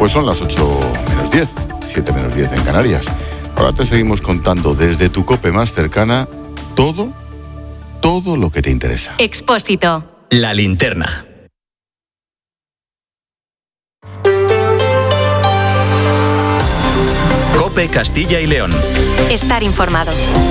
Pues son las 8 menos 10, 7 menos 10 en Canarias. Ahora te seguimos contando desde tu COPE más cercana todo lo que te interesa. Expósito. La linterna. COPE Castilla y León. Estar informado.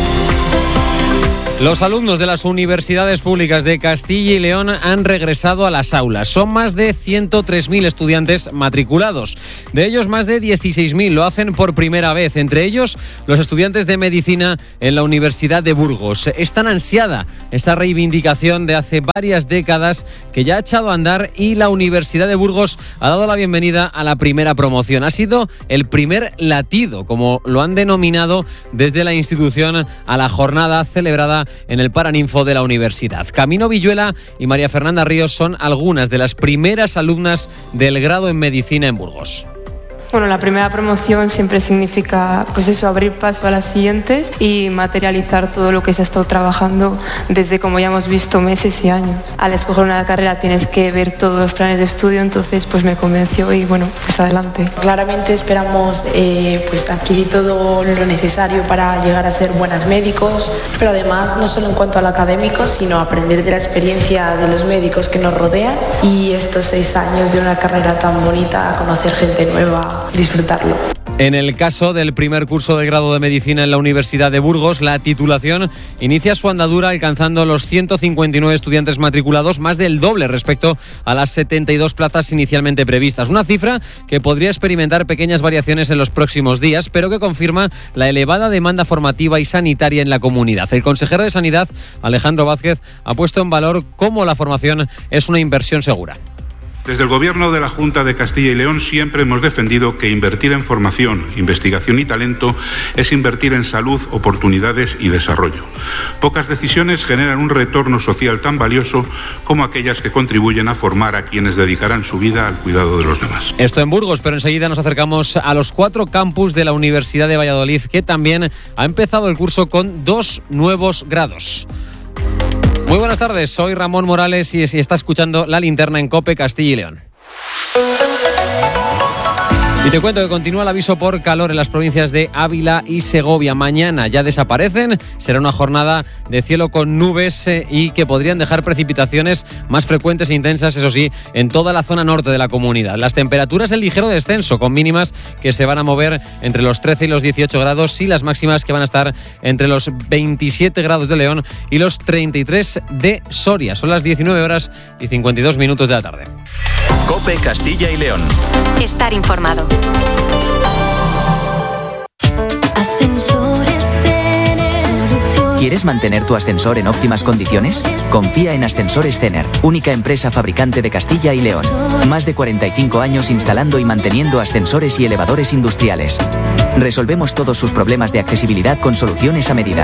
Los alumnos de las universidades públicas de Castilla y León han regresado a las aulas. Son más de 103.000 estudiantes matriculados. De ellos, más de 16.000 lo hacen por primera vez. Entre ellos, los estudiantes de medicina en la Universidad de Burgos. Es tan ansiada esa reivindicación de hace varias décadas que ya ha echado a andar y la Universidad de Burgos ha dado la bienvenida a la primera promoción. Ha sido el primer latido, como lo han denominado desde la institución, a la jornada celebrada en el Paraninfo de la universidad. Camino Villuela y María Fernanda Ríos son algunas de las primeras alumnas del grado en medicina en Burgos. Bueno, la primera promoción siempre significa, pues eso, abrir paso a las siguientes y materializar todo lo que se ha estado trabajando desde, como ya hemos visto, meses y años. Al escoger una carrera tienes que ver todos los planes de estudio, entonces pues me convenció y bueno, pues adelante. Claramente esperamos pues adquirir todo lo necesario para llegar a ser buenos médicos, pero además no solo en cuanto al académico, sino aprender de la experiencia de los médicos que nos rodean y estos 6 años de una carrera tan bonita, conocer gente nueva, disfrutarlo. En el caso del primer curso de grado de medicina en la Universidad de Burgos, la titulación inicia su andadura alcanzando los 159 estudiantes matriculados, más del doble respecto a las 72 plazas inicialmente previstas. Una cifra que podría experimentar pequeñas variaciones en los próximos días, pero que confirma la elevada demanda formativa y sanitaria en la comunidad. El consejero de Sanidad, Alejandro Vázquez, ha puesto en valor cómo la formación es una inversión segura. Desde el Gobierno de la Junta de Castilla y León siempre hemos defendido que invertir en formación, investigación y talento es invertir en salud, oportunidades y desarrollo. Pocas decisiones generan un retorno social tan valioso como aquellas que contribuyen a formar a quienes dedicarán su vida al cuidado de los demás. Esto en Burgos, pero enseguida nos acercamos a los 4 campus de la Universidad de Valladolid, que también ha empezado el curso con 2 nuevos grados. Muy buenas tardes, soy Ramón Morales y está escuchando La Linterna en COPE Castilla y León. Y te cuento que continúa el aviso por calor en las provincias de Ávila y Segovia. Mañana ya desaparecen, será una jornada de cielo con nubes y que podrían dejar precipitaciones más frecuentes e intensas, eso sí, en toda la zona norte de la comunidad. Las temperaturas en ligero descenso, con mínimas que se van a mover entre los 13 y los 18 grados y las máximas que van a estar entre los 27 grados de León y los 33 de Soria. Son las 19 horas y 52 minutos de la tarde. COPE Castilla y León. Estar informado. ¿Quieres mantener tu ascensor en óptimas condiciones? Confía en Ascensores Cener, única empresa fabricante de Castilla y León. Más de 45 años instalando y manteniendo ascensores y elevadores industriales. Resolvemos todos sus problemas de accesibilidad con soluciones a medida.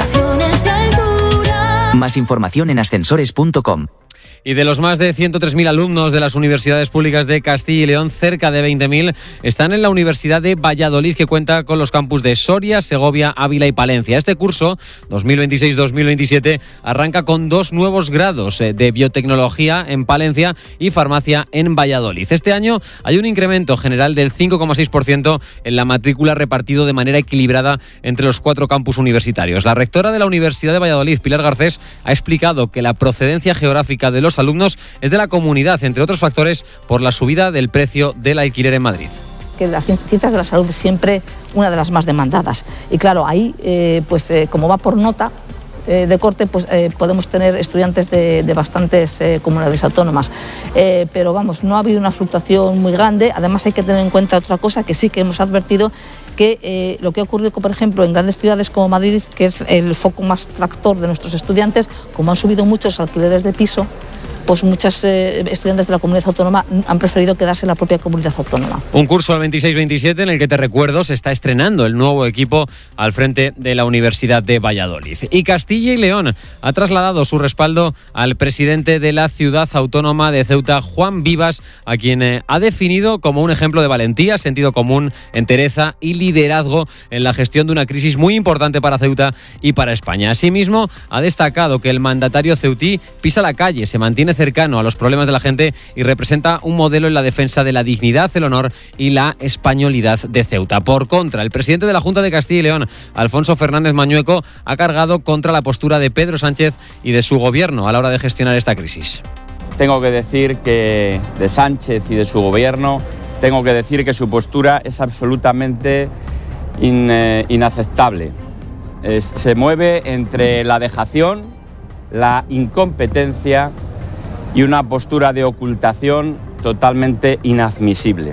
Más información en ascensores.com. Y de los más de 103.000 alumnos de las universidades públicas de Castilla y León, cerca de 20.000 están en la Universidad de Valladolid, que cuenta con los campus de Soria, Segovia, Ávila y Palencia. Este curso, 2026-2027, arranca con 2 nuevos grados de biotecnología en Palencia y farmacia en Valladolid. Este año hay un incremento general del 5,6% en la matrícula, repartido de manera equilibrada entre los 4 campus universitarios. La rectora de la Universidad de Valladolid, Pilar Garcés, ha explicado que la procedencia geográfica de los alumnos es de la comunidad, entre otros factores por la subida del precio del alquiler en Madrid. Que las ciencias de la salud es siempre una de las más demandadas. Y claro, ahí, como va por nota de corte, podemos tener estudiantes de bastantes comunidades autónomas. Pero vamos, no ha habido una fluctuación muy grande. Además hay que tener en cuenta otra cosa que sí que hemos advertido, que lo que ha ocurrido, por ejemplo, en grandes ciudades como Madrid, que es el foco más tractor de nuestros estudiantes, como han subido muchos alquileres de piso, pues muchos estudiantes de la comunidad autónoma han preferido quedarse en la propia comunidad autónoma. Un curso al 26-27 en el que, te recuerdo, se está estrenando el nuevo equipo al frente de la Universidad de Valladolid. Y Castilla y León ha trasladado su respaldo al presidente de la ciudad autónoma de Ceuta, Juan Vivas, a quien ha definido como un ejemplo de valentía, sentido común, entereza y liderazgo en la gestión de una crisis muy importante para Ceuta y para España. Asimismo, ha destacado que el mandatario ceutí pisa la calle, se mantiene cercano a los problemas de la gente y representa un modelo en la defensa de la dignidad, el honor y la españolidad de Ceuta. Por contra, el presidente de la Junta de Castilla y León, Alfonso Fernández Mañueco, ha cargado contra la postura de Pedro Sánchez y de su gobierno a la hora de gestionar esta crisis. Tengo que decir que de Sánchez y de su gobierno, tengo que decir que su postura es absolutamente inaceptable. Se mueve entre la dejación, la incompetencia y una postura de ocultación totalmente inadmisible.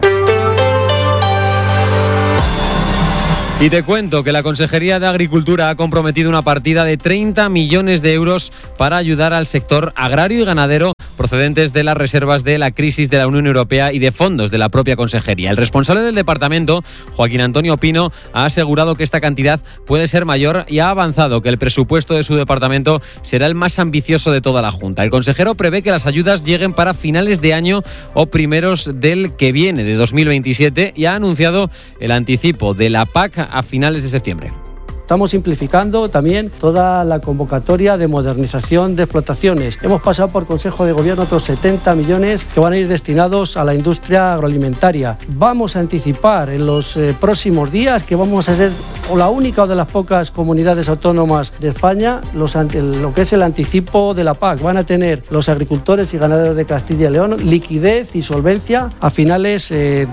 Y te cuento que la Consejería de Agricultura ha comprometido una partida de 30 millones de euros para ayudar al sector agrario y ganadero procedentes de las reservas de la crisis de la Unión Europea y de fondos de la propia Consejería. El responsable del departamento, Joaquín Antonio Pino, ha asegurado que esta cantidad puede ser mayor y ha avanzado que el presupuesto de su departamento será el más ambicioso de toda la Junta. El consejero prevé que las ayudas lleguen para finales de año o primeros del que viene, de 2027, y ha anunciado el anticipo de la PAC a finales de septiembre. Estamos simplificando también toda la convocatoria de modernización de explotaciones. Hemos pasado por Consejo de Gobierno otros 70 millones que van a ir destinados a la industria agroalimentaria. Vamos a anticipar en los próximos días que vamos a ser la única o de las pocas comunidades autónomas de España lo que es el anticipo de la PAC. Van a tener los agricultores y ganaderos de Castilla y León liquidez y solvencia a finales de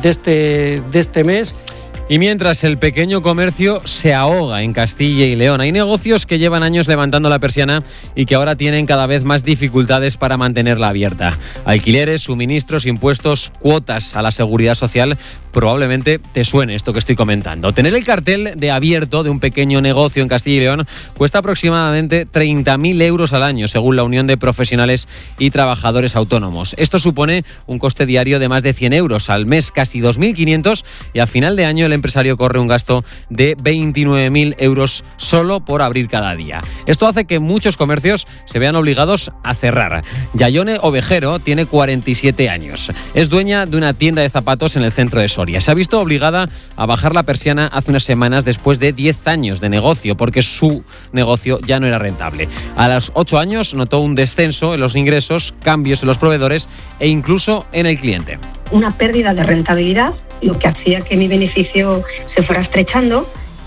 este mes. Y mientras el pequeño comercio se ahoga en Castilla y León, hay negocios que llevan años levantando la persiana y que ahora tienen cada vez más dificultades para mantenerla abierta. Alquileres, suministros, impuestos, cuotas a la seguridad social. Probablemente te suene esto que estoy comentando. Tener el cartel de abierto de un pequeño negocio en Castilla y León cuesta aproximadamente 30.000 euros al año, según la Unión de Profesionales y Trabajadores Autónomos. Esto supone un coste diario de más de 100 euros al mes, casi 2.500, y a final de año el empresario corre un gasto de 29.000 euros solo por abrir cada día. Esto hace que muchos comercios se vean obligados a cerrar. Yayone Ovejero tiene 47 años. Es dueña de una tienda de zapatos en el centro de Soria. Se ha visto obligada a bajar la persiana hace unas semanas después de 10 años de negocio, porque su negocio ya no era rentable. A los 8 años notó un descenso en los ingresos, cambios en los proveedores e incluso en el cliente. Una pérdida de rentabilidad, lo que hacía que mi beneficio se fuera estrechando,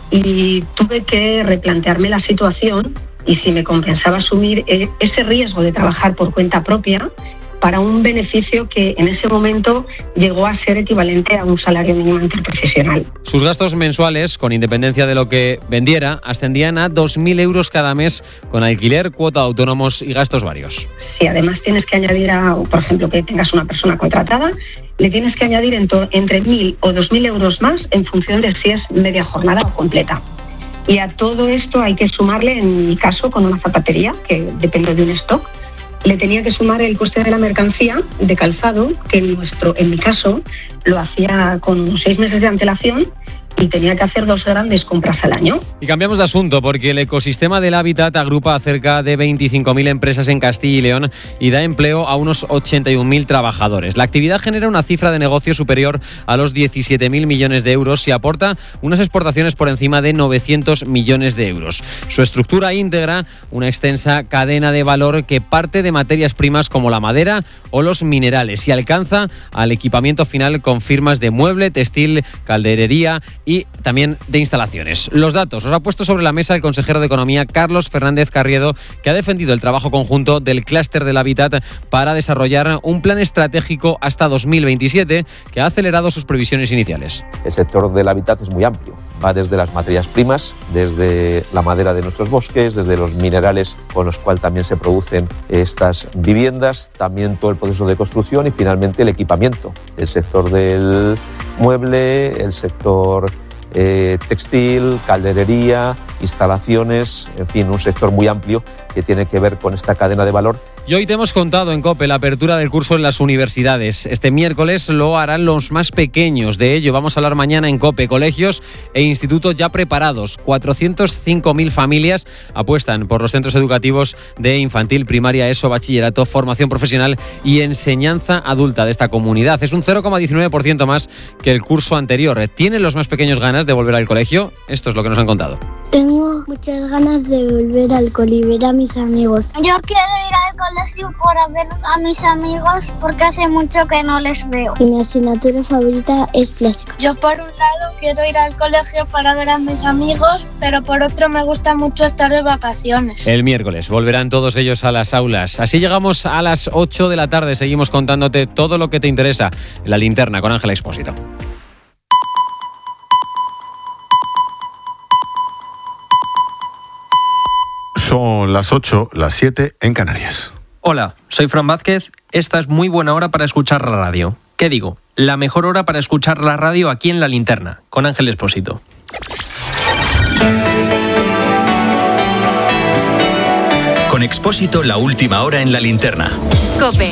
y tuve que replantearme la situación y si me compensaba asumir ese riesgo de trabajar por cuenta propia para un beneficio que en ese momento llegó a ser equivalente a un salario mínimo interprofesional. Sus gastos mensuales, con independencia de lo que vendiera, ascendían a 2.000 euros cada mes, con alquiler, cuota de autónomos y gastos varios. Si además tienes que añadir, por ejemplo, que tengas una persona contratada, le tienes que añadir entre 1.000 o 2.000 euros más en función de si es media jornada o completa. Y a todo esto hay que sumarle, en mi caso, con una zapatería, que depende de un stock, le tenía que sumar el coste de la mercancía de calzado, que en mi caso lo hacía con 6 meses de antelación y tenía que hacer 2 grandes compras al año. Y cambiamos de asunto porque el ecosistema del hábitat agrupa a cerca de 25.000 empresas en Castilla y León y da empleo a unos 81.000 trabajadores. La actividad genera una cifra de negocio superior a los 17.000 millones de euros y aporta unas exportaciones por encima de 900 millones de euros. Su estructura integra una extensa cadena de valor que parte de materias primas como la madera o los minerales y alcanza al equipamiento final con firmas de mueble, textil, calderería y también de instalaciones. Los datos los ha puesto sobre la mesa el consejero de Economía, Carlos Fernández Carriedo, que ha defendido el trabajo conjunto del clúster del hábitat para desarrollar un plan estratégico hasta 2027 que ha acelerado sus previsiones iniciales. El sector del hábitat es muy amplio. Va desde las materias primas, desde la madera de nuestros bosques, desde los minerales con los cuales también se producen estas viviendas, también todo el proceso de construcción y finalmente el equipamiento. El sector del mueble, el sector textil, calderería, instalaciones, en fin, un sector muy amplio que tiene que ver con esta cadena de valor. Y hoy te hemos contado en COPE la apertura del curso en las universidades. Este miércoles lo harán los más pequeños. De ello vamos a hablar mañana en COPE. Colegios e institutos ya preparados. 405.000 familias apuestan por los centros educativos de infantil, primaria, ESO, bachillerato, formación profesional y enseñanza adulta de esta comunidad. Es un 0,19% más que el curso anterior. ¿Tienen los más pequeños ganas de volver al colegio? Esto es lo que nos han contado. Tengo muchas ganas de volver al cole y ver a mis amigos. Yo quiero ir al colegio para ver a mis amigos porque hace mucho que no les veo. Y mi asignatura favorita es plástica. Yo por un lado quiero ir al colegio para ver a mis amigos, pero por otro me gusta mucho estar de vacaciones. El miércoles volverán todos ellos a las aulas. Así llegamos a las 8 de la tarde. Seguimos contándote todo lo que te interesa en La Linterna con Ángela Expósito. Son las 8, las 7 en Canarias. Hola, soy Fran Vázquez. Esta es muy buena hora para escuchar la radio. ¿Qué digo? La mejor hora para escuchar la radio aquí en La Linterna, con Ángel Expósito. Con Expósito, la última hora en La Linterna. COPE.